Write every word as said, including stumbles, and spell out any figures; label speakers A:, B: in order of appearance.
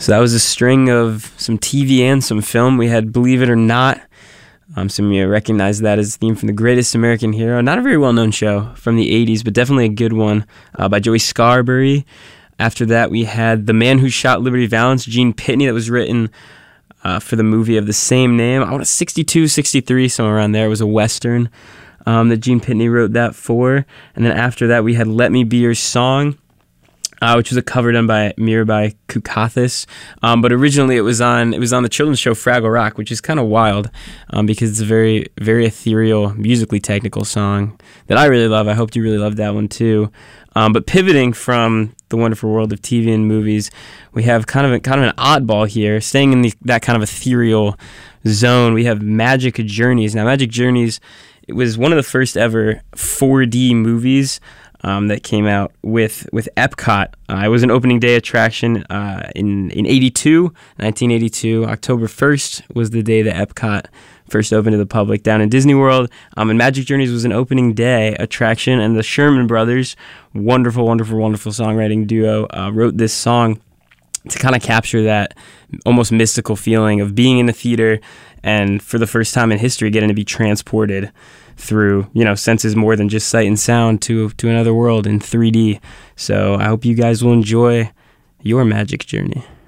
A: So that was a string of some T V and some film. We had Believe It or Not. Um, some of you recognize that as the theme from The Greatest American Hero. Not a very well-known show from the eighties, but definitely a good one uh, by Joey Scarbury. After that, we had The Man Who Shot Liberty Valance, Gene Pitney, that was written uh, for the movie of the same name. I want to sixty-two, sixty-three, somewhere around there. It was a Western um, that Gene Pitney wrote that for. And then after that, we had Let Me Be Your Song, Uh, which was a cover done by Mirabai Kukathis, um, but originally it was on it was on the children's show Fraggle Rock, which is kind of wild um, because it's a very very ethereal, musically technical song that I really love. I hope you really loved that one too. Um, but pivoting from the wonderful world of T V and movies, we have kind of a, kind of an oddball here, staying in the, that kind of ethereal zone. We have Magic Journeys. Now, Magic Journeys, it was one of the first ever four D movies Um, that came out with with Epcot. Uh, it was an opening day attraction uh, in in eighty-two, nineteen eighty-two. October first was the day that Epcot first opened to the public down in Disney World. Um, and Magic Journeys was an opening day attraction, and the Sherman Brothers, wonderful, wonderful, wonderful songwriting duo, uh, wrote this song to kind of capture that almost mystical feeling of being in the theater and for the first time in history getting to be transported through, you know, senses more than just sight and sound to to another world in three D. So I hope you guys will enjoy your Magic Journey.